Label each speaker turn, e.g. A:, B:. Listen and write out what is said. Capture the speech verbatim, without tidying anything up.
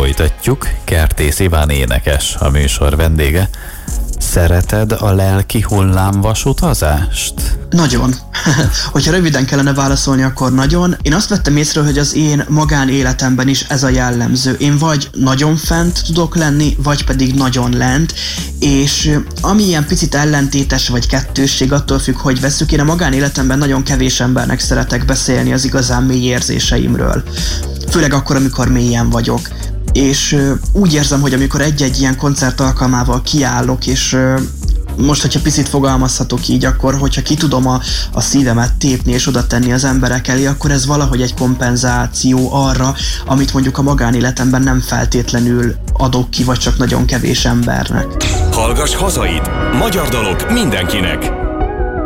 A: folytatjuk. Kertész Iván énekes a műsor vendége. Szereted a lelki hullámvasutazást?
B: Nagyon. Hogyha röviden kellene válaszolni, akkor nagyon. Én azt vettem észre, hogy az én magánéletemben is ez a jellemző. Én vagy nagyon fent tudok lenni, vagy pedig nagyon lent, és ami ilyen picit ellentétes vagy kettősség, attól függ, hogy veszük. Én a magánéletemben nagyon kevés embernek szeretek beszélni az igazán mély érzéseimről. Főleg akkor, amikor mélyen vagyok. És úgy érzem, hogy amikor egy-egy ilyen koncert alkalmával kiállok, és most, hogyha picit fogalmazhatok így, akkor hogyha ki tudom a, a szívemet tépni és oda tenni az emberek elé, akkor ez valahogy egy kompenzáció arra, amit mondjuk a magánéletemben nem feltétlenül adok ki, vagy csak nagyon kevés embernek.
C: Hallgass hazait! Magyar dalok mindenkinek!